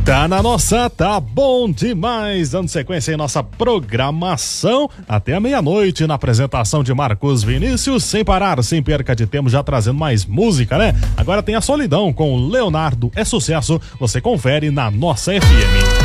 Tá na nossa, tá bom demais, dando sequência em nossa programação até a meia-noite na apresentação de Marcos Vinícius, sem parar, sem perca de tempo, já trazendo mais música, né? Agora tem a Solidão com Leonardo, é sucesso, você confere na nossa FM.